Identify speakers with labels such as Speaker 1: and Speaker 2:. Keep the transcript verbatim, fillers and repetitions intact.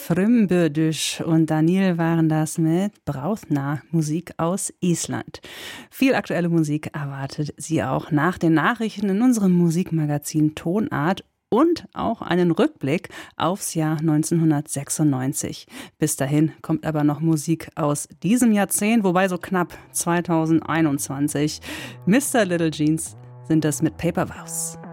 Speaker 1: Frömbödüsch und Daniel waren das mit Brautna, Musik aus Island. Viel aktuelle Musik erwartet Sie auch nach den Nachrichten in unserem Musikmagazin Tonart und auch einen Rückblick aufs Jahr neunzehnhundertsechsundneunzig. Bis dahin kommt aber noch Musik aus diesem Jahrzehnt, wobei so knapp zweitausendeinundzwanzig. Mister Little Jeans sind das mit Paper Vows.